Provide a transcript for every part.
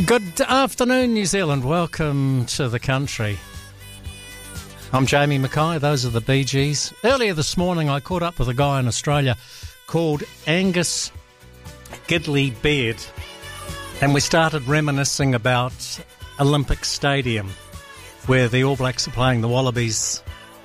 Good afternoon, New Zealand. Welcome to the country. I'm Jamie Mackay. Those are the Bee Gees. Earlier this morning, I caught up with a guy in Australia called Angus Gidley Baird, and we started reminiscing about Olympic Stadium, where the All Blacks are playing the Wallabies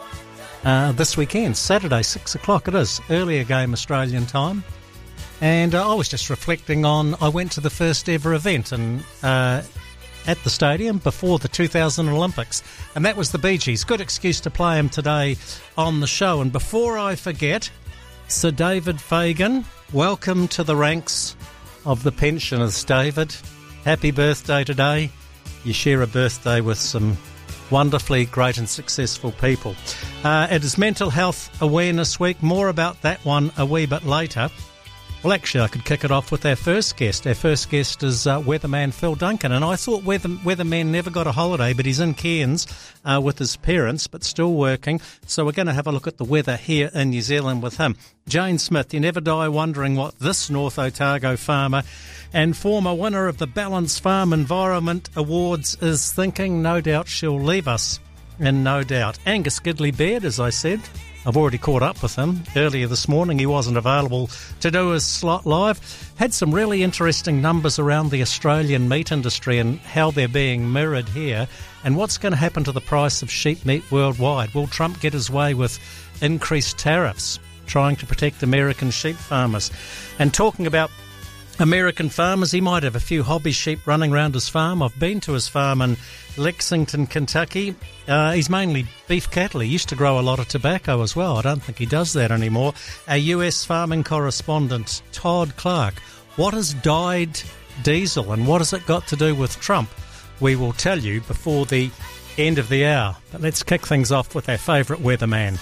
this weekend, Saturday, 6 o'clock it is, earlier game Australian time. And I was just reflecting on, I went to the first ever event at the stadium before the 2000 Olympics, and that was the Bee Gees. Good excuse to play them today on the show. And before I forget, Sir David Fagan, welcome to the ranks of the pensioners, David. Happy birthday today. You share a birthday with some wonderfully great and successful people. It is Mental Health Awareness Week. More about that one a wee bit later. Well, actually, I could kick it off with our first guest. Our first guest is weatherman Phil Duncan, and I thought weatherman never got a holiday, but he's in Cairns with his parents, but still working. So we're going to have a look at the weather here in New Zealand with him. Jane Smith, you never die wondering what this North Otago farmer and former winner of the Balance Farm Environment Awards is thinking. No doubt she'll leave us in no doubt. Angus Gidley Baird, as I said. I've already caught up with him earlier this morning. He wasn't available to do his slot live. Had some really interesting numbers around the Australian meat industry and how they're being mirrored here, and what's going to happen to the price of sheep meat worldwide. Will Trump get his way with increased tariffs, trying to protect American sheep farmers? And talking about American farmers, he might have a few hobby sheep running around his farm. I've been to his farm in Lexington, Kentucky. He's mainly beef cattle. He used to grow a lot of tobacco as well. I don't think he does that anymore. Our US farming correspondent, Todd Clark. What has dyed diesel and what has it got to do with Trump? We will tell you before the end of the hour. But let's kick things off with our favourite weatherman.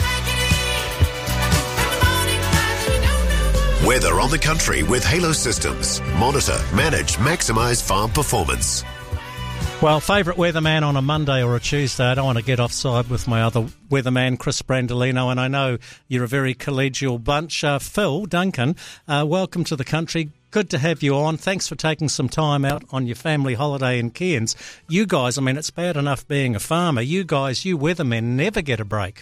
Weather on the country with Halo Systems. Monitor, manage, maximise farm performance. Well, favourite weatherman on a Monday or a Tuesday. I don't want to get offside with my other weatherman, Chris Brandolino, and I know you're a very collegial bunch. Phil Duncan, welcome to the country. Good to have you on. Thanks for taking some time out on your family holiday in Cairns. You guys, I mean, it's bad enough being a farmer. You guys, you weathermen, never get a break.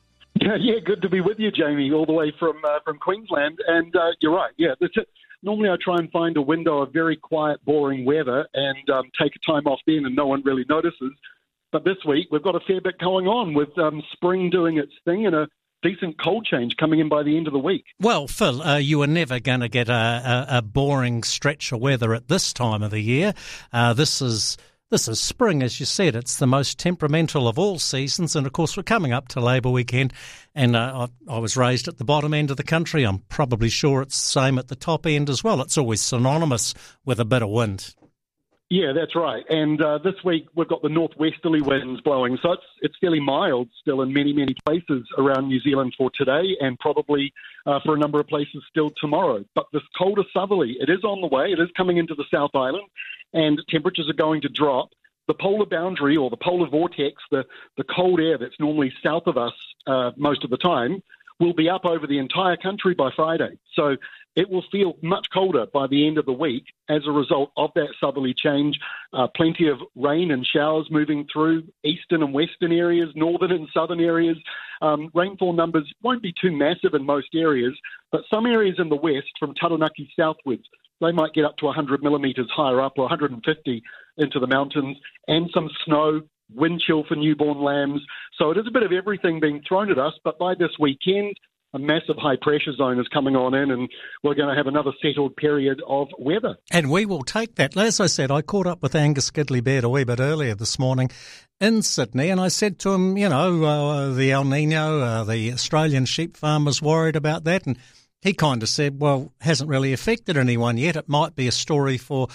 Yeah, good to be with you, Jamie, all the way from Queensland. And you're right, yeah, that's it. Normally I try and find a window of very quiet, boring weather and take a time off then and no one really notices. But this week we've got a fair bit going on with spring doing its thing and a decent cold change coming in by the end of the week. Well, Phil, you are never going to get a boring stretch of weather at this time of the year. This is spring, as you said. It's the most temperamental of all seasons. And, of course, we're coming up to Labour weekend. And I was raised at the bottom end of the country. I'm probably sure it's the same at the top end as well. It's always synonymous with a bit of wind. Yeah, that's right. And this week we've got the northwesterly winds blowing. So it's fairly mild still in many, many places around New Zealand for today and probably for a number of places still tomorrow. But this colder southerly, it is on the way. It is coming into the South Island and temperatures are going to drop. The polar boundary or the polar vortex, the cold air that's normally south of us most of the time, will be up over the entire country by Friday. So it will feel much colder by the end of the week as a result of that southerly change. Plenty of rain and showers moving through eastern and western areas, northern and southern areas. Rainfall numbers won't be too massive in most areas, but some areas in the west, from Taranaki southwards, they might get up to 100 millimetres higher up or 150 into the mountains, and some snow, wind chill for newborn lambs. So it is a bit of everything being thrown at us, but by this weekend, a massive high pressure zone is coming on in and we're going to have another settled period of weather. And we will take that. As I said, I caught up with Angus Gidley Baird a wee bit earlier this morning in Sydney, and I said to him, the El Nino, the Australian sheep farmers worried about that, and he kind of said, well, hasn't really affected anyone yet. It might be a story for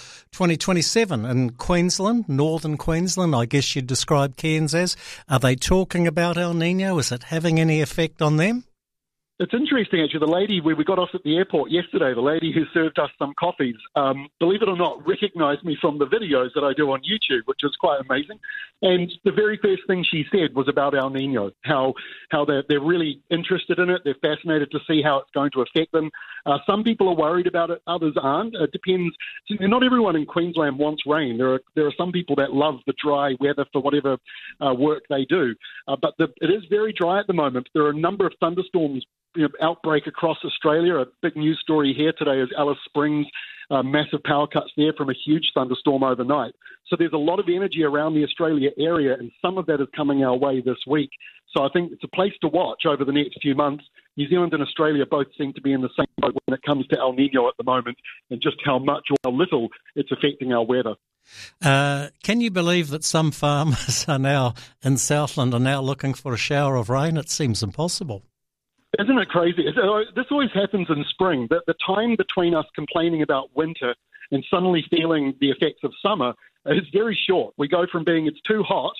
2027 in Queensland, northern Queensland, I guess you'd describe Cairns as. Are they talking about El Nino? Is it having any effect on them? It's interesting, actually. The lady, when we got off at the airport yesterday, the lady who served us some coffees, believe it or not, recognised me from the videos that I do on YouTube, which is quite amazing. And the very first thing she said was about El Nino, how they're really interested in it. They're fascinated to see how it's going to affect them. Some people are worried about it, others aren't. It depends. Not everyone in Queensland wants rain. There are some people that love the dry weather for whatever work they do. But it is very dry at the moment. There are a number of thunderstorms outbreak across Australia. A big news story here today is Alice Springs, massive power cuts there from a huge thunderstorm overnight. So there's a lot of energy around the Australia area, and some of that is coming our way this week. So I think it's a place to watch over the next few months. New Zealand and Australia both seem to be in the same boat when it comes to El Nino at the moment, and just how much or how little it's affecting our weather. Can you believe that some farmers are now in Southland are now looking for a shower of rain? It seems impossible. Isn't it crazy? This always happens in spring. The time between us complaining about winter and suddenly feeling the effects of summer is very short. We go from being too cold,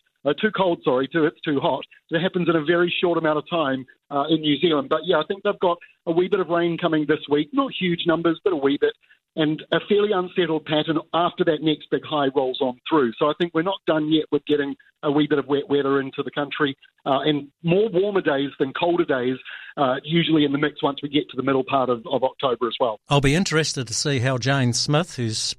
to it's too hot. It happens in a very short amount of time in New Zealand. But yeah, I think they've got a wee bit of rain coming this week. Not huge numbers, but a wee bit. And a fairly unsettled pattern after that next big high rolls on through. So I think we're not done yet with getting a wee bit of wet weather into the country, and more warmer days than colder days, usually in the mix once we get to the middle part of October as well. I'll be interested to see how Jane Smith, who's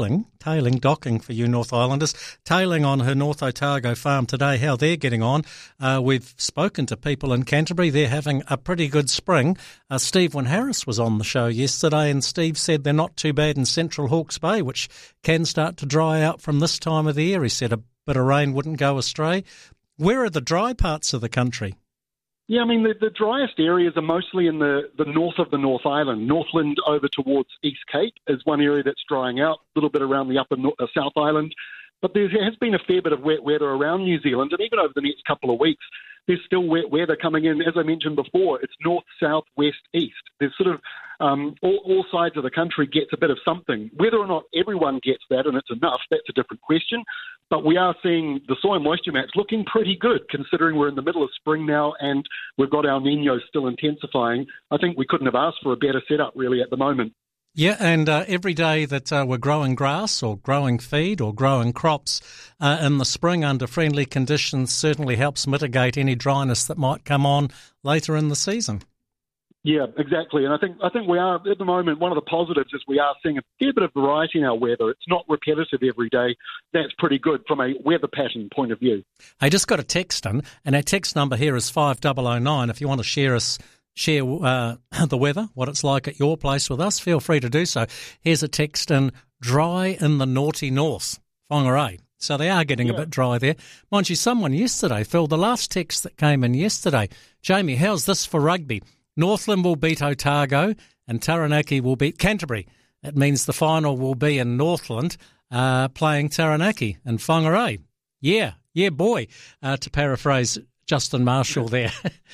docking for you North Islanders, tailing on her North Otago farm today, how they're getting on. We've spoken to people in Canterbury. They're having a pretty good spring. Steve Wynne-Harris was on the show yesterday, and Steve said they're not too bad in central Hawke's Bay, which can start to dry out from this time of the year. He said a bit of rain wouldn't go astray. Where are the dry parts of the country? Yeah, I mean, the driest areas are mostly in the north of the North Island. Northland over towards East Cape is one area that's drying out, a little bit around the upper South Island. But there has been a fair bit of wet weather around New Zealand, and even over the next couple of weeks, there's still wet weather coming in. As I mentioned before, it's north, south, west, east. There's sort of all sides of the country gets a bit of something. Whether or not everyone gets that and it's enough, that's a different question. But we are seeing the soil moisture maps looking pretty good, considering we're in the middle of spring now and we've got El Nino still intensifying. I think we couldn't have asked for a better setup, really, at the moment. Yeah, and every day that we're growing grass or growing feed or growing crops in the spring under friendly conditions certainly helps mitigate any dryness that might come on later in the season. Yeah, exactly. And I think we are, at the moment, one of the positives is we are seeing a fair bit of variety in our weather. It's not repetitive every day. That's pretty good from a weather pattern point of view. I just got a text in, and our text number here is 5009. If you want to share the weather, what it's like at your place with us, feel free to do so. Here's a text in, dry in the naughty north, Whangarei. So they are getting a bit dry there. Mind you, someone yesterday, Phil, the last text that came in yesterday, Jamie, how's this for rugby? Northland will beat Otago and Taranaki will beat Canterbury. It means the final will be in Northland playing Taranaki and Whangarei. Yeah, boy, to paraphrase Justin Marshall there.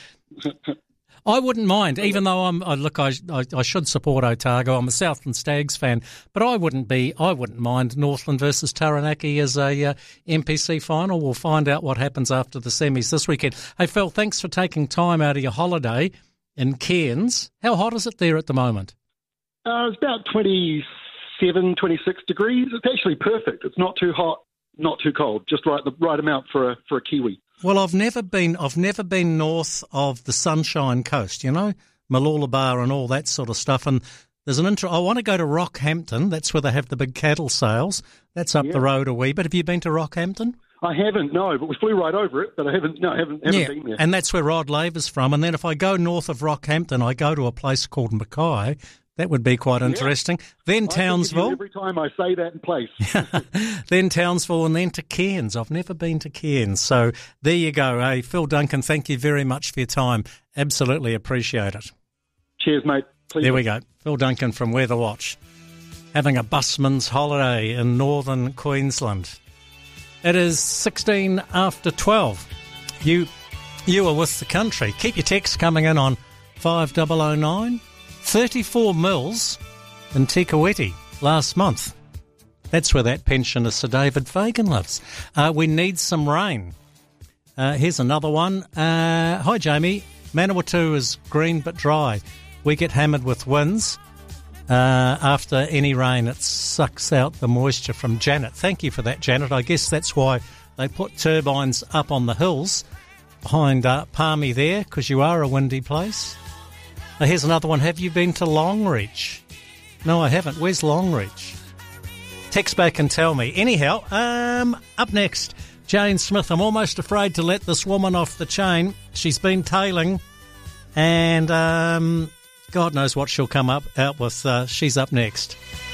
I wouldn't mind, even though I should support Otago. I'm a Southland Stags fan, but I wouldn't mind Northland versus Taranaki as a NPC final. We'll find out what happens after the semis this weekend. Hey, Phil, thanks for taking time out of your holiday in Cairns. How hot is it there at the moment? It's about 27, 26 degrees. It's actually perfect. It's not too hot, not too cold, just the right amount for a Kiwi. Well, I've never been north of the Sunshine Coast, Mooloolaba and all that sort of stuff. And there's I want to go to Rockhampton. That's where they have the big cattle sales. That's up the road a wee bit. Have you been to Rockhampton? I haven't, no, but we flew right over it. But I haven't been there. And that's where Rod Laver's from. And then if I go north of Rockhampton, I go to a place called Mackay. That would be quite interesting. Then Townsville. Every time I say that in place. Then Townsville and then to Cairns. I've never been to Cairns. So there you go. Hey, Phil Duncan, thank you very much for your time. Absolutely appreciate it. Cheers, mate. Please. There we go. Phil Duncan from Weather Watch. Having a busman's holiday in northern Queensland. It is 16 after 12. You are with the country. Keep your texts coming in on 5009. 34 mils in Tikaweti last month. That's where that pensioner Sir David Fagan lives. We need some rain. Here's another one. Hi, Jamie. Manawatu is green but dry. We get hammered with winds. After any rain, it sucks out the moisture from Janet. Thank you for that, Janet. I guess that's why they put turbines up on the hills behind Palmy there, because you are a windy place. Now, here's another one. Have you been to Longreach? No, I haven't. Where's Longreach? Text back and tell me. Anyhow, up next, Jane Smith. I'm almost afraid to let this woman off the chain. She's been tailing, and God knows what she'll come out with. She's up next.